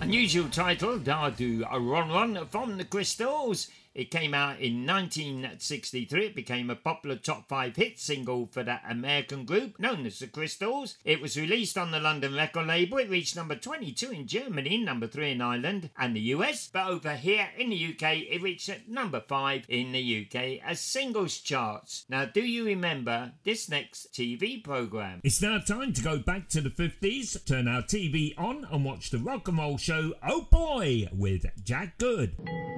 Unusual title, Da Do Ron Ron from the Crystals. It came out in 1963. It became a popular top 5 hit single for that American group known as the Crystals. It was released on the London record label. It reached number 22 in Germany, number 3 in Ireland and the US. But over here in the UK, it reached at number 5 in the UK as singles charts. Now, do you remember this next TV programme? It's now time to go back to the 50s, turn our TV on and watch the rock and roll show Oh Boy with Jack Good.